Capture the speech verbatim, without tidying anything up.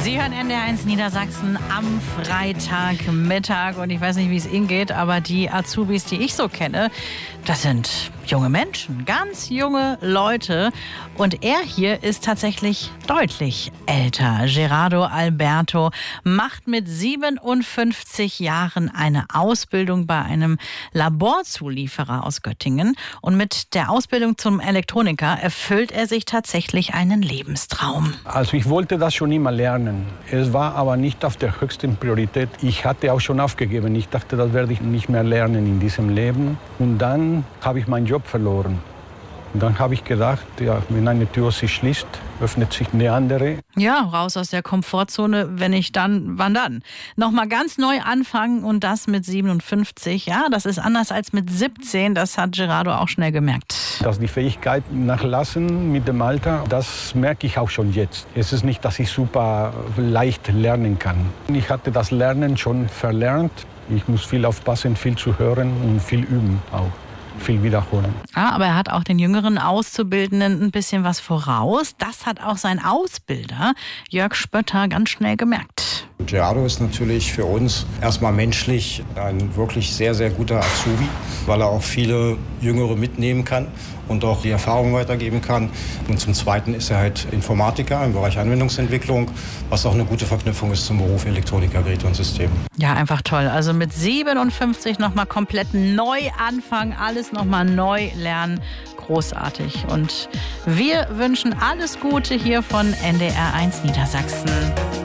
Sie hören N D R eins Niedersachsen am Freitagmittag und ich weiß nicht, wie es Ihnen geht, aber die Azubis, die ich so kenne, das sind junge Menschen, ganz junge Leute und er hier ist tatsächlich deutlich älter. Gerardo Alberto macht mit siebenundfünfzig Jahren eine Ausbildung bei einem Laborzulieferer aus Göttingen und mit der Ausbildung zum Elektroniker erfüllt er sich tatsächlich einen Lebenstraum. Also ich wollte das schon immer lernen. Es war aber nicht auf der höchsten Priorität. Ich hatte auch schon aufgegeben. Ich dachte, das werde ich nicht mehr lernen in diesem Leben. Und dann habe ich meinen Job verloren. Und dann habe ich gedacht, ja, wenn eine Tür sich schließt, öffnet sich eine andere. Ja, raus aus der Komfortzone, wenn nicht dann, wann dann? Nochmal ganz neu anfangen und das mit siebenundfünfzig. Ja, das ist anders als mit siebzehn, das hat Gerardo auch schnell gemerkt. Dass die Fähigkeiten nachlassen mit dem Alter, das merke ich auch schon jetzt. Es ist nicht, dass ich super leicht lernen kann. Ich hatte das Lernen schon verlernt. Ich muss viel aufpassen, viel zu hören und viel üben auch. Viel wiederholen. Ah, aber er hat auch den jüngeren Auszubildenden ein bisschen was voraus. Das hat auch sein Ausbilder Jörg Spötter ganz schnell gemerkt. Gerardo ist natürlich für uns erstmal menschlich ein wirklich sehr, sehr guter Azubi, weil er auch viele Jüngere mitnehmen kann und auch die Erfahrung weitergeben kann. Und zum Zweiten ist er halt Informatiker im Bereich Anwendungsentwicklung, was auch eine gute Verknüpfung ist zum Beruf Elektroniker, Geräte und Systeme. Ja, einfach toll. Also mit siebenundfünfzig nochmal komplett neu anfangen, alles nochmal neu lernen. Großartig. Und wir wünschen alles Gute hier von N D R eins Niedersachsen.